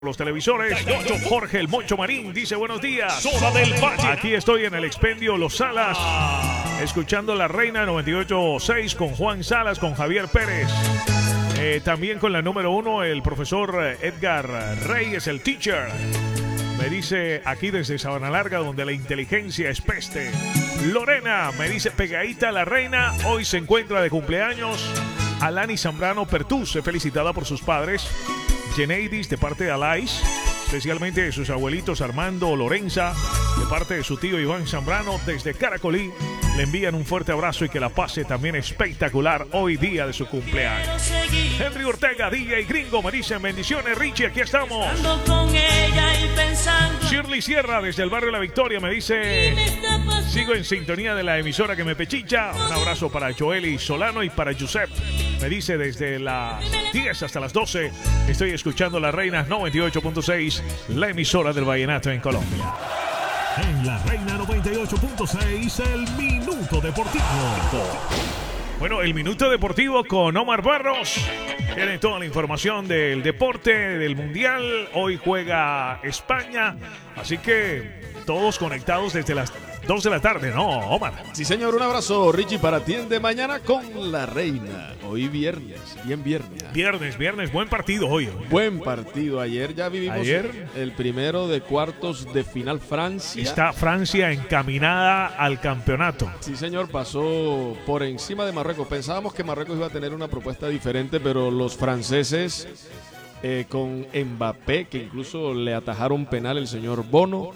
Los televisores, Jorge el Moncho Marín dice buenos días. Soda del Valle. Aquí estoy en el expendio Los Salas, escuchando La Reina 98.6 con Juan Salas, con Javier Pérez. También con la número 1, el profesor Edgar Reyes, el teacher. Me dice aquí desde Sabana Larga, donde la inteligencia es peste. Lorena me dice pegadita a La Reina, hoy se encuentra de cumpleaños. Alani Zambrano Pertús, felicitada por sus padres. Geneidis de parte de Alais, especialmente de sus abuelitos Armando o Lorenza, de parte de su tío Iván Zambrano desde Caracolí. Le envían un fuerte abrazo y que la pase también espectacular hoy día de su cumpleaños. Henry Ortega, DJ Gringo, me dicen bendiciones Richie, aquí estamos. Shirley Sierra desde el barrio La Victoria me dice sigo en sintonía de la emisora que me pechicha. Un abrazo para Joely Solano y para Giuseppe. Me dice desde las 10 hasta las 12 estoy escuchando La Reina 98.6, la emisora del vallenato en Colombia. En La Reina 98.6, el Minuto Deportivo. Bueno, el Minuto Deportivo con Omar Barros. Tienen toda la información del deporte, del Mundial. Hoy juega España, así que todos conectados desde las 2 de la tarde, ¿no, Omar? Sí, señor, un abrazo, Richie, para ti de mañana con La Reina. Hoy viernes, bien viernes. Viernes, buen partido hoy. Buen partido. Ayer ya vivimos el primero de cuartos de final Francia. Está Francia encaminada al campeonato. Sí, señor, pasó por encima de Marruecos. Pensábamos que Marruecos iba a tener una propuesta diferente, pero los franceses con Mbappé, que incluso le atajaron penal el señor Bono,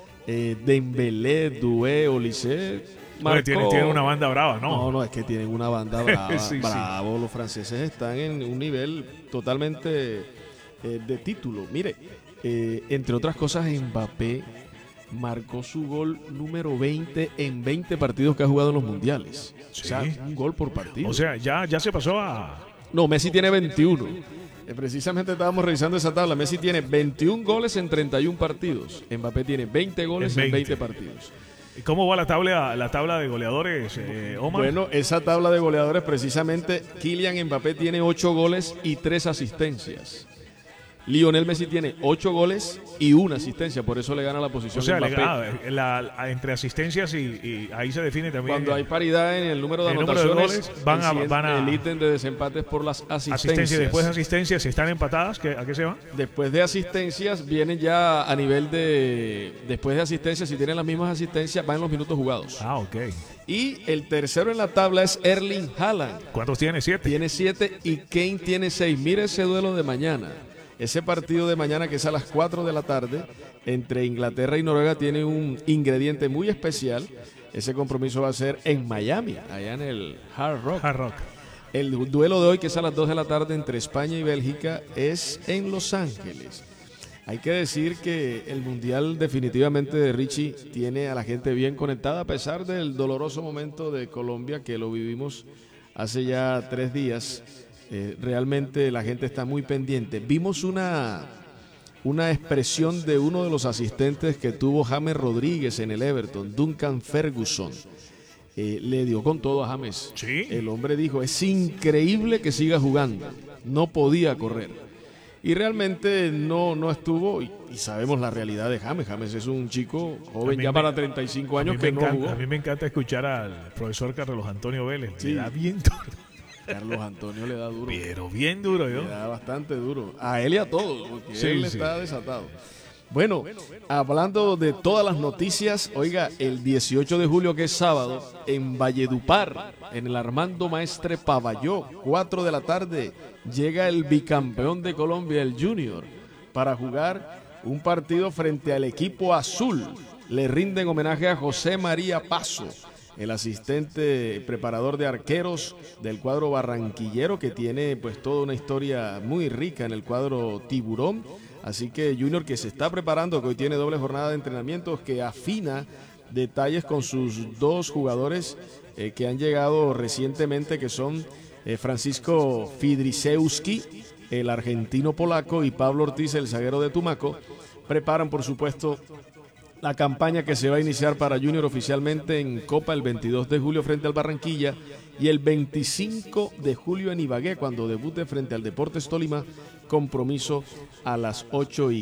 Dembélé, Doué, Olise, tiene una banda brava, ¿no? No, es que tienen una banda brava. Sí. Los franceses están en un nivel totalmente de título. Mire, entre otras cosas, Mbappé marcó su gol número 20 en 20 partidos que ha jugado en los mundiales. Sí. O sea, un gol por partido. O sea, ya se pasó a... No, Messi tiene 21. Precisamente estábamos revisando esa tabla. Messi tiene 21 goles en 31 partidos. Mbappé tiene 20 goles en 20 partidos. ¿Y cómo va la tabla de goleadores, Omar? Bueno, esa tabla de goleadores precisamente, Kylian Mbappé tiene 8 goles y 3 asistencias. Lionel Messi tiene 8 goles y 1 asistencia, por eso le gana la posición. O sea, Mbappé. entre asistencias y ahí se define también. Cuando hay paridad en el número de anotaciones, van a el ítem de desempates por las asistencias. Asistencia, después de asistencias, si están empatadas, ¿a qué se van? Después de asistencias, vienen ya a nivel de... Después de asistencias, si tienen las mismas asistencias, van los minutos jugados. Ah, ok. Y el tercero en la tabla es Erling Haaland. ¿Cuántos tiene? 7. Tiene 7 y Kane tiene 6. Mire ese duelo de mañana. Ese partido de mañana, que es a las 4 de la tarde, entre Inglaterra y Noruega, tiene un ingrediente muy especial. Ese compromiso va a ser en Miami, allá en el Hard Rock. El duelo de hoy, que es a las 2 de la tarde, entre España y Bélgica, es en Los Ángeles. Hay que decir que el Mundial definitivamente de Richie tiene a la gente bien conectada, a pesar del doloroso momento de Colombia, que lo vivimos hace ya 3 días. Realmente la gente está muy pendiente. Vimos una expresión de uno de los asistentes que tuvo James Rodríguez en el Everton, Duncan Ferguson. Le dio con todo a James. ¿Sí? El hombre dijo, es increíble que siga jugando. No podía correr. Y realmente no estuvo, y sabemos la realidad de James. James es un chico joven ya para 35 años que no jugó. A mí me encanta escuchar al profesor Carlos Antonio Vélez. Sí. Le da bien duro. Carlos Antonio le da duro. Pero bien duro, ¿yo? Le da bastante duro. A él y a todos, porque sí, él está desatado. Bueno, hablando de todas las noticias, oiga, el 18 de julio, que es sábado, en Valledupar, en el Armando Maestre Pavalló, 4 de la tarde, llega el bicampeón de Colombia, el Junior, para jugar un partido frente al equipo azul. Le rinden homenaje a José María Paso, el asistente preparador de arqueros del cuadro barranquillero, que tiene pues toda una historia muy rica en el cuadro tiburón. Así que Junior, que se está preparando, que hoy tiene doble jornada de entrenamientos, que afina detalles con sus 2 jugadores que han llegado recientemente, que son Francisco Fidrisewski, el argentino polaco, y Pablo Ortiz, el zaguero de Tumaco. Preparan, por supuesto, la campaña que se va a iniciar para Junior oficialmente en Copa el 22 de julio frente al Barranquilla y el 25 de julio en Ibagué, cuando debute frente al Deportes Tolima compromiso a las 8:15.